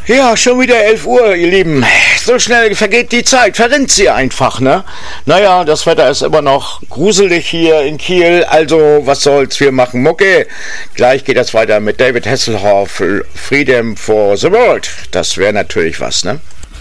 Ja, schon wieder 11 Uhr, ihr Lieben. So schnell vergeht die Zeit, verrinnt sie einfach, ne? Naja, das Wetter ist immer noch gruselig hier in Kiel, also was soll's, wir machen Mucke. Gleich geht es weiter mit David Hasselhoff, Freedom for the World. Das wäre natürlich was, ne?